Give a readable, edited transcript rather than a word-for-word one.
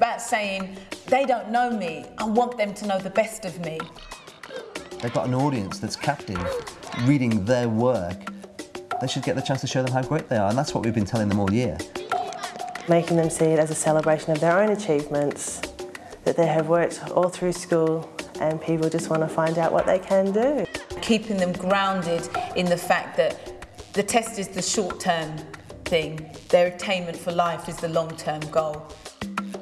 about saying, they don't know me, I want them to know the best of me. They've got an audience that's captive, reading their work. They should get the chance to show them how great they are, and that's what we've been telling them all year. Making them see it as a celebration of their own achievements, that they have worked all through school and people just want to find out what they can do. Keeping them grounded in the fact that the test is the short-term thing, their attainment for life is the long-term goal.